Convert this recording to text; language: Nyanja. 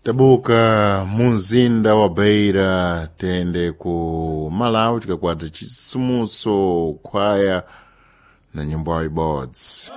tabuka mumzinda wa Beira tende ku Malawi tikakwata chisumuso kwaya na nyimbo ya Boards.